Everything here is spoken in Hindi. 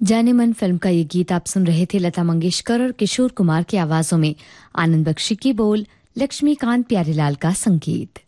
जाने मन फिल्म का ये गीत आप सुन रहे थे लता मंगेशकर और किशोर कुमार की आवाजों में। आनंद बख्शी की बोल, लक्ष्मीकांत प्यारेलाल का संगीत।